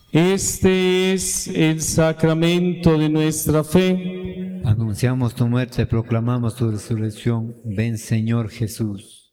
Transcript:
Este es el sacramento de nuestra fe. Anunciamos tu muerte, proclamamos tu resurrección. Ven, Señor Jesús.